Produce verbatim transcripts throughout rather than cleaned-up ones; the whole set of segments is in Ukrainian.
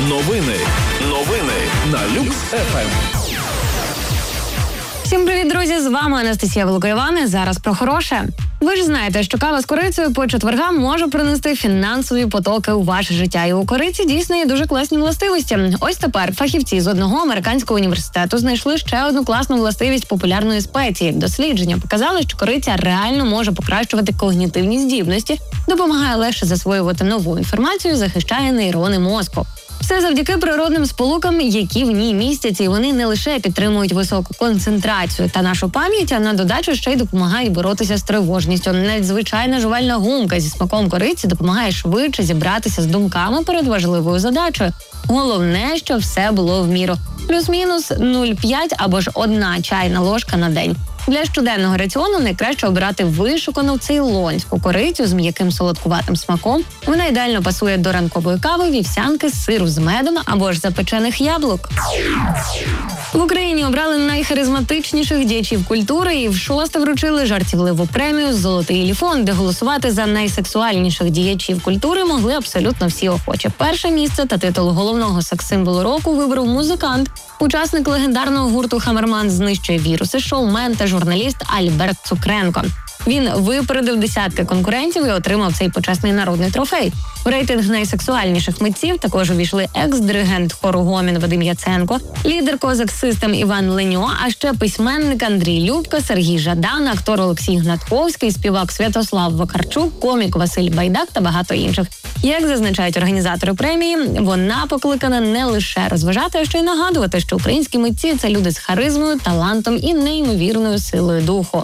Новини. Новини на Люкс еф ем. Всім привіт, друзі! З вами Анастасія Великоїван. Зараз про хороше. Ви ж знаєте, що кава з корицею по четвергам може принести фінансові потоки у ваше життя. І у кориці дійсно є дуже класні властивості. Ось тепер фахівці з одного американського університету знайшли ще одну класну властивість популярної спеції. Дослідження показали, що кориця реально може покращувати когнітивні здібності, допомагає легше засвоювати нову інформацію, захищає нейрони мозку. Все завдяки природним сполукам, які в ній містяться, і вони не лише підтримують високу концентрацію та нашу пам'ять, а на додачу ще й допомагають боротися з тривожністю. Навіть звичайна жувальна гумка зі смаком кориці допомагає швидше зібратися з думками перед важливою задачею. Головне, щоб все було в міру. Плюс-мінус нуль цілих п'ять або ж одна чайна ложка на день. Для щоденного раціону найкраще обирати вишукану цейлонську корицю з м'яким солодкуватим смаком. Вона ідеально пасує до ранкової кави, вівсянки, сиру з медом або ж запечених яблук. В Україні обрали найхаризматичніших діячів культури і в шосте вручили жартівливу премію «Золотий еліфон», де голосувати за найсексуальніших діячів культури могли абсолютно всі охочі. Перше місце та титул головного секс-символу року вибрав музикант, учасник легендарного гурту «Хамерман» знищує віруси, шоумен та журналіст Альберт Цукренко. Він випередив десятки конкурентів і отримав цей почесний народний трофей. В рейтинг найсексуальніших митців також увійшли екс-диригент хору «Гомін» Вадим Яценко, лідер Козак Систем Іван Леньо, а ще письменник Андрій Любка, Сергій Жадан, актор Олексій Гнатковський, співак Святослав Вакарчук, комік Василь Байдак та багато інших. Як зазначають організатори премії, вона покликана не лише розважати, а ще й нагадувати, що українські митці – це люди з харизмою, талантом і неймовірною силою духу.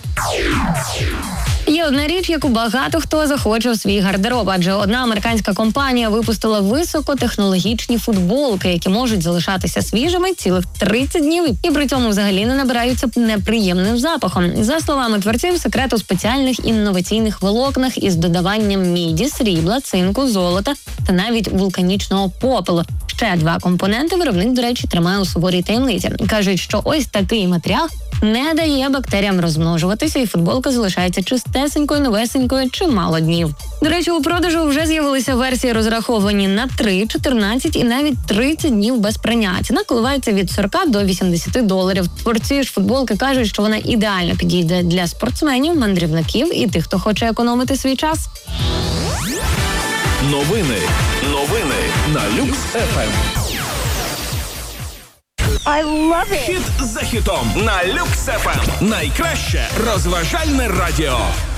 Є одна річ, яку багато хто захоче в свій гардероб, адже одна американська компанія випустила високотехнологічні футболки, які можуть залишатися свіжими цілих тридцять днів і при цьому взагалі не набираються неприємним запахом. За словами творців, секрет у спеціальних інноваційних волокнах із додаванням міді, срібла, цинку, золота та навіть вулканічного попелу. Ще два компоненти виробник, до речі, тримає у суворій таємниці. Кажуть, що ось такий матеріал не дає бактеріям розмножуватися, і футболка залишається чистесенькою, новесенькою чимало днів. До речі, у продажу вже з'явилися версії, розраховані на три, чотирнадцять і навіть тридцять днів без прання. Ціна коливається від сорок до вісімдесят доларів. Творці ж футболки кажуть, що вона ідеально підійде для спортсменів, мандрівників і тих, хто хоче економити свій час. Новини. Новини на Люкс еф ем. I love it. Хіт за хітом на Люкс еф ем. Найкраще розважальне радіо.